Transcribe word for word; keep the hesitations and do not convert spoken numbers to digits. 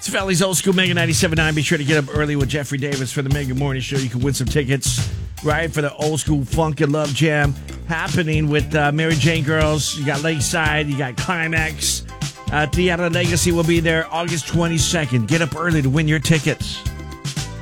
It's Valley's Old School Mega ninety-seven point nine. Be sure to get up early with Jeffrey Davis for the Mega Morning Show. You can win some tickets, right, for the Old School Funk and Love Jam happening with uh, Mary Jane Girls. You got Lakeside. You got Climax. Uh, Theater Legacy will be there August twenty-second. Get up early to win your tickets.